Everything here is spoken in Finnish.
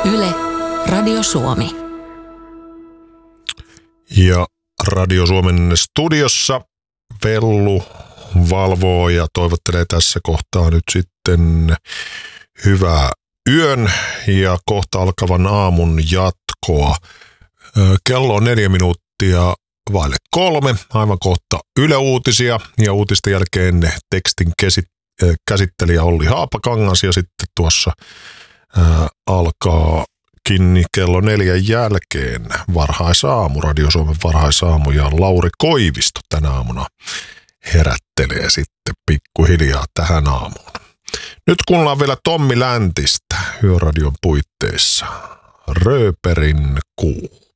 Yle, Radio Suomi. Ja Radio Suomen studiossa Vellu valvoo ja toivottelee tässä kohtaa nyt sitten hyvää yön ja kohta alkavan aamun jatkoa. Kello on 4 minuuttia vaille 3, aivan kohta Yle Uutisia ja uutisten jälkeen tekstin käsittelijä Olli Haapakangas ja sitten tuossa alkaakin kello 4 jälkeen varhaisaamu, Radio Suomen varhaisaamu ja Lauri Koivisto tänä aamuna herättelee sitten pikkuhiljaa tähän aamuun. Nyt kuullaan vielä Tommi Läntistä Yöradion puitteissa. Rööperin kuu.